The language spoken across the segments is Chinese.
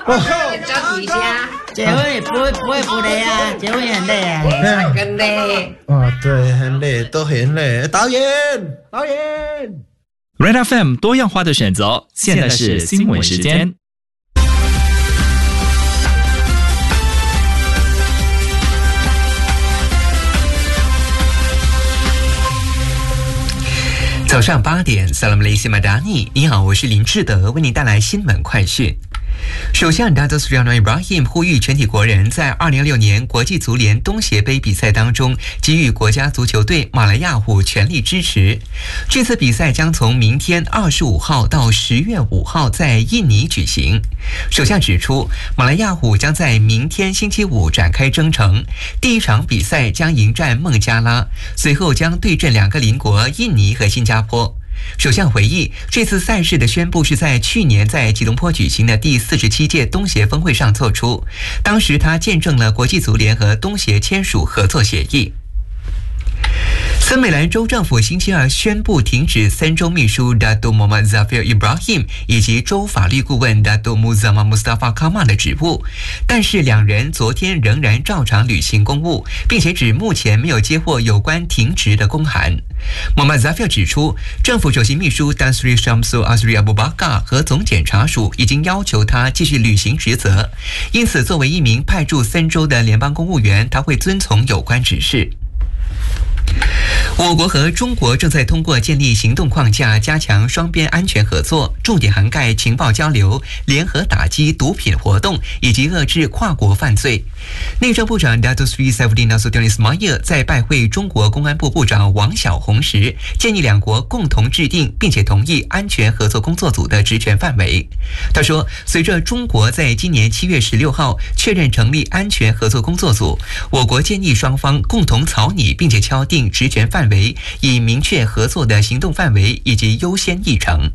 着急下，结婚也不会不累啊，结婚也很累啊，更累。 哦，对，很累，都很累。导演 ，Red FM 多样化的选择，现在是新闻时间。 早上8点 Salam Malaysia Madani， 你好，我是林志德，为您带来新闻快讯。首相Datuk Seri Anwar Ibrahim 呼吁全体国人在2006年国际足联东协杯比赛当中给予国家足球队马来亚虎全力支持。这次比赛将从明天25号到10月5号在印尼举行。首相指出，马来亚虎将在明天星期五展开征程，第一场比赛将迎战孟加拉，随后将对阵2个邻国印尼和新加坡。首相回忆，这次赛事的宣布是在去年在吉隆坡举行的第47届东协峰会上做出，当时他见证了国际足联和东协签署合作协议。森美兰州政府星期二宣布停止3州秘书 Datuk Muhammad Zafir Ibrahim 以及州法律顾问 Datuk Muzamar Mustafa Kamal 的职务，但是2人昨天仍然照常履行公务，并且指目前没有接获有关停职的公函。Muhammad Zafir 指出，政府首席秘书 Tan Sri Syamsul Azri Abu Bakar 和总检察署已经要求他继续履行职责，因此作为一名派驻3州的联邦公务员，他会遵从有关指示。我国和中国正在通过建立行动框架，加强双边安全合作，重点涵盖情报交流、联合打击毒品活动以及遏制跨国犯罪。内政部长 Datuk Seri Saifuddin Nasution Ismail 在拜会中国公安部部长王晓红时，建议2国共同制定并且同意安全合作工作组的职权范围。他说，随着中国在今年7月16号确认成立安全合作工作组，我国建议双方共同草拟并且敲定职权范围，以明确合作的行动范围以及优先议程。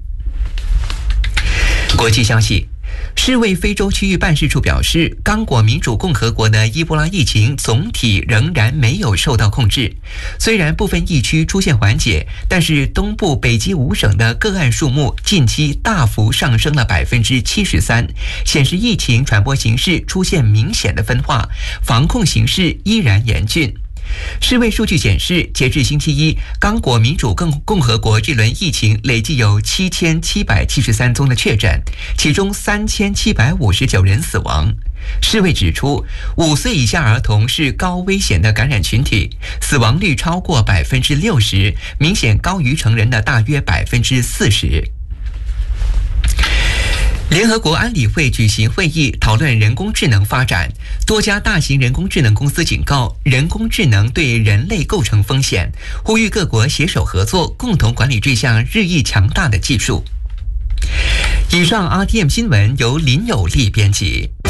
国际消息，世卫非洲区域办事处表示，刚果民主共和国的伊波拉疫情总体仍然没有受到控制，虽然部分疫区出现缓解，但是东部北基5省的个案数目近期大幅上升了73%，显示疫情传播形势出现明显的分化，防控形势依然严峻。世卫数据显示，截至星期一，刚果民主共和国这轮疫情累计有7773宗的确诊，其中3759人死亡。世卫指出，5岁以下儿童是高危险的感染群体，死亡率超过60%，明显高于成人的大约40%。联合国安理会举行会议，讨论人工智能发展。多家大型人工智能公司警告，人工智能对人类构成风险，呼吁各国携手合作，共同管理这项日益强大的技术。以上 RTM 新闻由林有利编辑。